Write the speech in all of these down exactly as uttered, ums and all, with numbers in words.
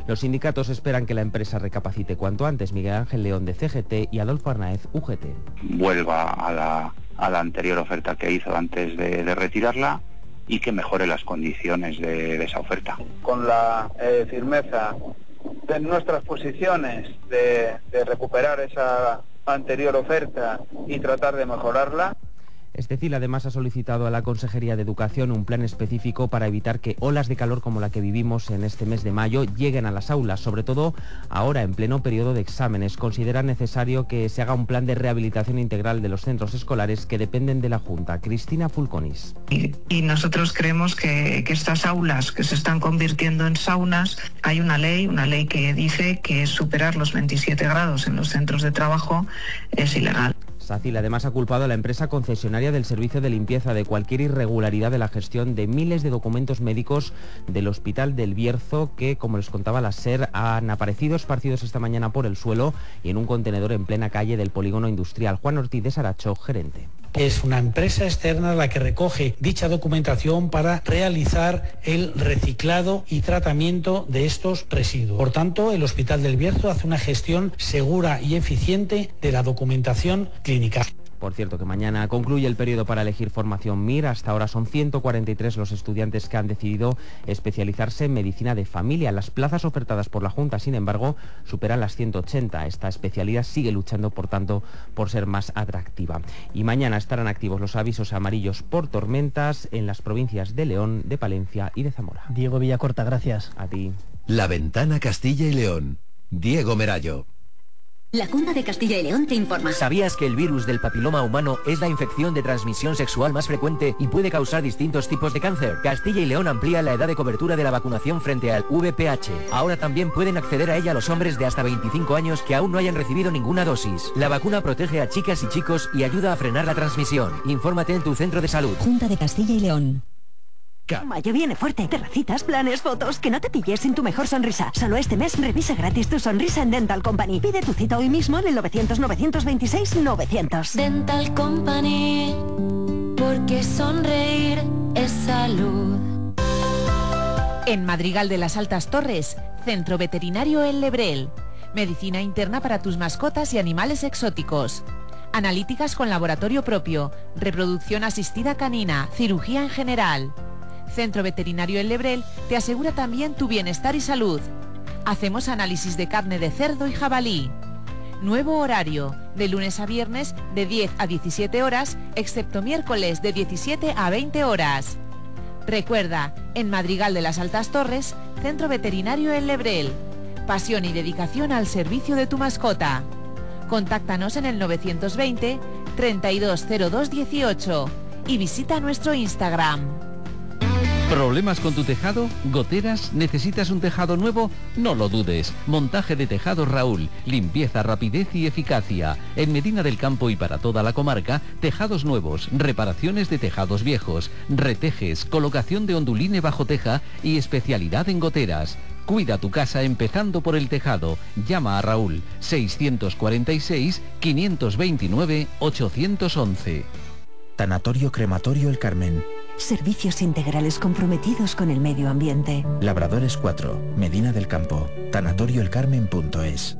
Los sindicatos esperan que la empresa recapacite cuanto antes. Miguel Ángel León de C G T y Adolfo Arnaez, U G T. Vuelva a la, a la anterior oferta que hizo antes de, de retirarla y que mejore las condiciones de, de esa oferta. Con la eh, firmeza de nuestras posiciones de, de recuperar esa anterior oferta y tratar de mejorarla. Estecil además ha solicitado a la Consejería de Educación un plan específico para evitar que olas de calor como la que vivimos en este mes de mayo lleguen a las aulas, sobre todo ahora en pleno periodo de exámenes. Considera necesario que se haga un plan de rehabilitación integral de los centros escolares que dependen de la Junta. Cristina Fulconis. Y, y nosotros creemos que, que estas aulas que se están convirtiendo en saunas, hay una ley, una ley que dice que superar los veintisiete grados en los centros de trabajo es ilegal. SACIL además ha culpado a la empresa concesionaria del servicio de limpieza de cualquier irregularidad de la gestión de miles de documentos médicos del Hospital del Bierzo que, como les contaba la SER, han aparecido esparcidos esta mañana por el suelo y en un contenedor en plena calle del polígono industrial. Juan Ortiz de Saracho, gerente. Es una empresa externa la que recoge dicha documentación para realizar el reciclado y tratamiento de estos residuos. Por tanto, el Hospital del Bierzo hace una gestión segura y eficiente de la documentación clínica. Por cierto, que mañana concluye el periodo para elegir formación M I R. Hasta ahora son ciento cuarenta y tres los estudiantes que han decidido especializarse en medicina de familia. Las plazas ofertadas por la Junta, sin embargo, superan las ciento ochenta. Esta especialidad sigue luchando, por tanto, por ser más atractiva. Y mañana estarán activos los avisos amarillos por tormentas en las provincias de León, de Palencia y de Zamora. Diego Villacorta, gracias. A ti. La Ventana Castilla y León. Diego Merallo. La Junta de Castilla y León te informa. ¿Sabías que el virus del papiloma humano es la infección de transmisión sexual más frecuente y puede causar distintos tipos de cáncer? Castilla y León amplía la edad de cobertura de la vacunación frente al V P H. Ahora también pueden acceder a ella los hombres de hasta veinticinco años que aún no hayan recibido ninguna dosis. La vacuna protege a chicas y chicos y ayuda a frenar la transmisión. Infórmate en tu centro de salud. Junta de Castilla y León. Mayo viene fuerte. Terracitas, planes, fotos, que no te pilles sin tu mejor sonrisa. Solo este mes revisa gratis tu sonrisa en Dental Company. Pide tu cita hoy mismo en el novecientos, novecientos veintiséis, novecientos. Dental Company, porque sonreír es salud. En Madrigal de las Altas Torres, Centro Veterinario El Lebrel. Medicina interna para tus mascotas y animales exóticos. Analíticas con laboratorio propio, reproducción asistida canina, cirugía en general. Centro Veterinario El Lebrel te asegura también tu bienestar y salud. Hacemos análisis de carne de cerdo y jabalí. Nuevo horario, de lunes a viernes de diez a diecisiete horas, excepto miércoles de diecisiete a veinte horas. Recuerda, en Madrigal de las Altas Torres, Centro Veterinario El Lebrel. Pasión y dedicación al servicio de tu mascota. Contáctanos en el novecientos veinte, treinta y dos cero dos dieciocho y visita nuestro Instagram. ¿Problemas con tu tejado? ¿Goteras? ¿Necesitas un tejado nuevo? No lo dudes. Montaje de tejados Raúl. Limpieza, rapidez y eficacia. En Medina del Campo y para toda la comarca, tejados nuevos, reparaciones de tejados viejos, retejes, colocación de onduline bajo teja y especialidad en goteras. Cuida tu casa empezando por el tejado. Llama a Raúl seiscientos cuarenta y seis, quinientos veintinueve, ochocientos once. Tanatorio Crematorio El Carmen. Servicios integrales comprometidos con el medio ambiente. Labradores cuatro, Medina del Campo. Tanatorio El Carmen punto es.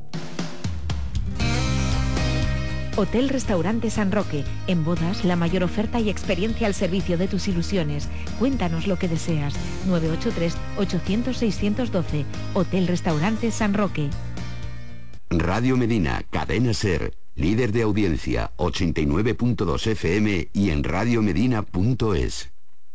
Hotel Restaurante San Roque. En bodas, la mayor oferta y experiencia al servicio de tus ilusiones. Cuéntanos lo que deseas. nueve ocho tres, ochocientos, seiscientos doce. Hotel Restaurante San Roque. Radio Medina, Cadena Ser. Líder de audiencia, ochenta y nueve punto dos F M y en radiomedina punto es.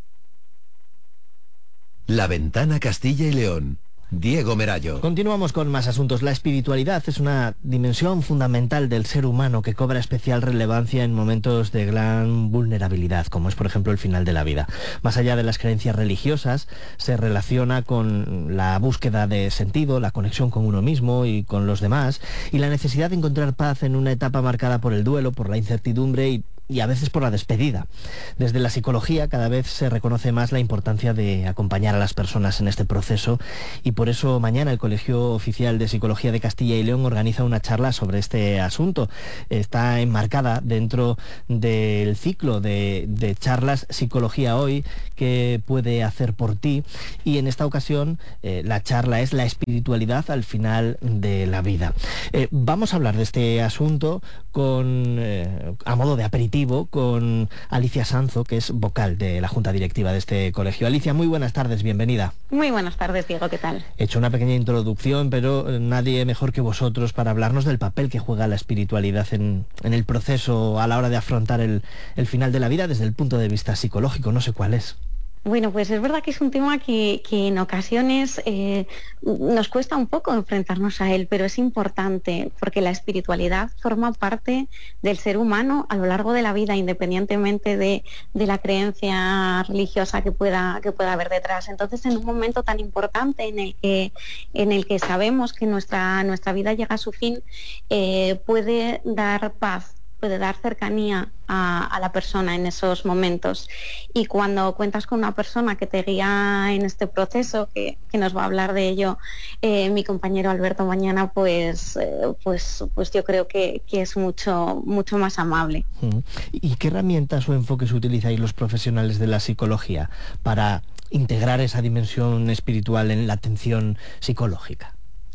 La Ventana Castilla y León. Diego Merallo. Continuamos con más asuntos. La espiritualidad es una dimensión fundamental del ser humano que cobra especial relevancia en momentos de gran vulnerabilidad, como es por ejemplo el final de la vida. Más allá de las creencias religiosas, se relaciona con la búsqueda de sentido, la conexión con uno mismo y con los demás, y la necesidad de encontrar paz en una etapa marcada por el duelo, por la incertidumbre y y a veces por la despedida. Desde la psicología cada vez se reconoce más la importancia de acompañar a las personas en este proceso y por eso mañana el Colegio Oficial de Psicología de Castilla y León organiza una charla sobre este asunto. Está enmarcada dentro del ciclo de, de charlas Psicología Hoy, ¿qué puede hacer por ti? Y en esta ocasión eh, la charla es la espiritualidad al final de la vida. Eh, vamos a hablar de este asunto con, eh, a modo de aperitivo con Alicia Sanzo, que es vocal de la Junta Directiva de este colegio. Alicia, muy buenas tardes, bienvenida. Muy buenas tardes, Diego, ¿qué tal? He hecho una pequeña introducción, pero nadie mejor que vosotros para hablarnos del papel que juega la espiritualidad en, en el proceso a la hora de afrontar el, el final de la vida desde el punto de vista psicológico. No sé cuál es. Bueno, pues es verdad que es un tema que, que en ocasiones eh, nos cuesta un poco enfrentarnos a él, pero es importante porque la espiritualidad forma parte del ser humano a lo largo de la vida, independientemente de, de la creencia religiosa que pueda, que pueda haber detrás. Entonces, en un momento tan importante en el que, en el que sabemos que nuestra, nuestra vida llega a su fin, eh, puede dar paz, puede dar cercanía a, a la persona en esos momentos. Y cuando cuentas con una persona que te guía en este proceso, que, que nos va a hablar de ello eh, mi compañero Alberto mañana, pues, eh, pues, pues yo creo que, que es mucho, mucho más amable. ¿Y qué herramientas o enfoques utilizáis los profesionales de la psicología para integrar esa dimensión espiritual en la atención psicológica?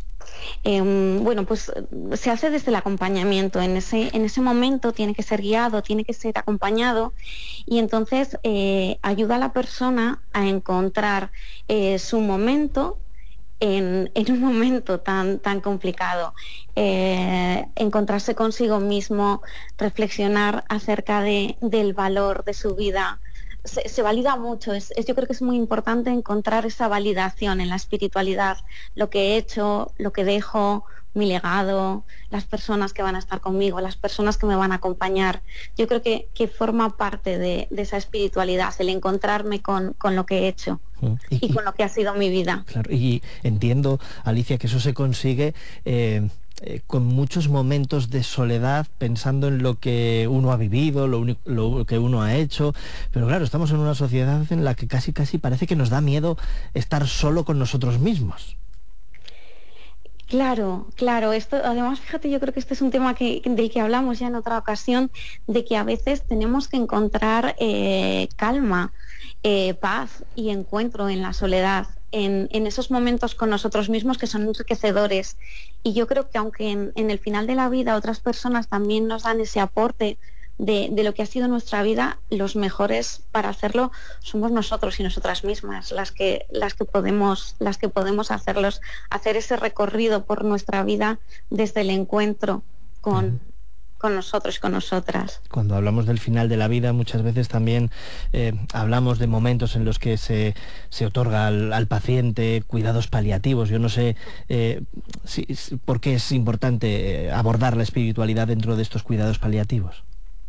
Eh, bueno, pues se hace desde el acompañamiento. En ese, en ese momento tiene que ser guiado, tiene que ser acompañado y entonces eh, ayuda a la persona a encontrar eh, su momento en, en un momento tan, tan complicado. Eh, encontrarse consigo mismo, reflexionar acerca de, del valor de su vida. Se, se valida mucho, es, es, yo creo que es muy importante encontrar esa validación en la espiritualidad, lo que he hecho, lo que dejo, mi legado, las personas que van a estar conmigo, las personas que me van a acompañar. Yo creo que, que forma parte de, de esa espiritualidad, el encontrarme con, con lo que he hecho y, y con lo que ha sido mi vida. Claro, y entiendo, Alicia, que eso se consigue eh... Eh, con muchos momentos de soledad, pensando en lo que uno ha vivido, lo, lo que uno ha hecho, pero claro, estamos en una sociedad en la que casi casi parece que nos da miedo estar solo con nosotros mismos. Claro, claro, esto además, fíjate, yo creo que este es un tema que, del que hablamos ya en otra ocasión, de que a veces tenemos que encontrar eh, calma, eh, paz y encuentro en la soledad. En, en esos momentos con nosotros mismos que son enriquecedores. Y yo creo que aunque en, en el final de la vida otras personas también nos dan ese aporte de, de lo que ha sido nuestra vida, los mejores para hacerlo somos nosotros y nosotras mismas, las que, las que podemos, las que podemos hacerlos, hacer ese recorrido por nuestra vida desde el encuentro con, uh-huh. con nosotros y con nosotras. Cuando hablamos del final de la vida, muchas veces también eh, hablamos de momentos en los que se, se otorga al, al paciente cuidados paliativos. Yo no sé eh, si, por qué es importante abordar la espiritualidad dentro de estos cuidados paliativos.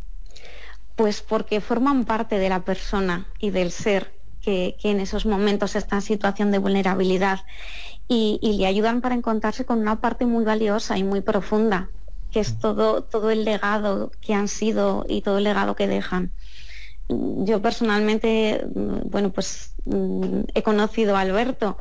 Pues porque forman parte de la persona y del ser que, que en esos momentos está en situación de vulnerabilidad y, y le ayudan para encontrarse con una parte muy valiosa y muy profunda, que es todo, todo el legado que han sido y todo el legado que dejan. Yo personalmente, bueno, pues he conocido a Alberto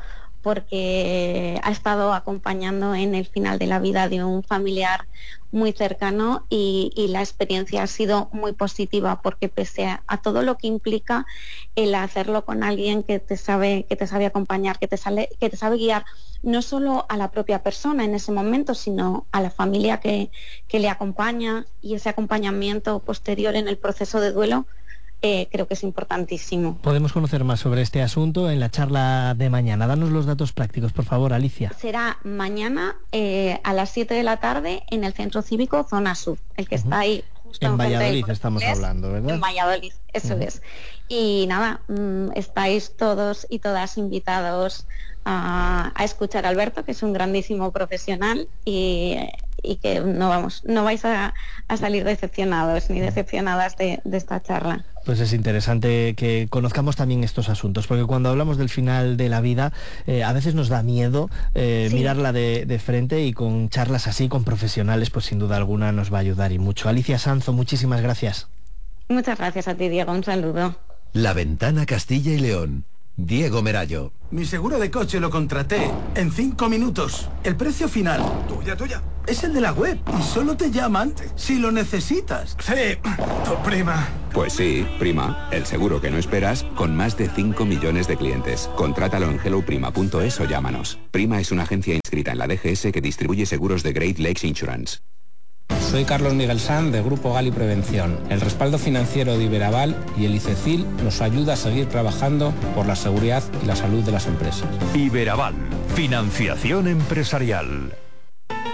porque ha estado acompañando en el final de la vida de un familiar muy cercano y, y la experiencia ha sido muy positiva porque pese a, a todo lo que implica el hacerlo con alguien que te sabe, que te sabe acompañar, que te, sale, que te sabe guiar no solo a la propia persona en ese momento, sino a la familia que, que le acompaña y ese acompañamiento posterior en el proceso de duelo, Eh, creo que es importantísimo. Podemos conocer más sobre este asunto en la charla de mañana. Danos los datos prácticos, por favor, Alicia. Será mañana eh, a las siete de la tarde en el Centro Cívico Zona Sur, el que uh-huh. está ahí justo en Valladolid estamos hablando, ¿verdad? En Valladolid, eso uh-huh. es. Y nada, mmm, estáis todos y todas invitados a, a escuchar a Alberto, que es un grandísimo profesional y... y que no vamos, no vais a, a salir decepcionados ni decepcionadas de, de esta charla. Pues es interesante que conozcamos también estos asuntos, porque cuando hablamos del final de la vida, eh, a veces nos da miedo eh, sí. mirarla de, de frente, y con charlas así, con profesionales, pues sin duda alguna nos va a ayudar y mucho. Alicia Sanzo, muchísimas gracias. Muchas gracias a ti, Diego. Un saludo. La Ventana Castilla y León. Diego Merallo. Mi seguro de coche lo contraté en cinco minutos. El precio final, tuya, tuya, es el de la web y solo te llaman si lo necesitas. Sí, tu prima. Pues sí, prima, el seguro que no esperas con más de cinco millones de clientes. Contrátalo en hello prima punto es o llámanos. Prima es una agencia inscrita en la D G S que distribuye seguros de Great Lakes Insurance. Soy Carlos Miguel Sanz de Grupo Gali Prevención. El respaldo financiero de Iberaval y el ICECIL nos ayuda a seguir trabajando por la seguridad y la salud de las empresas. Iberaval, financiación empresarial.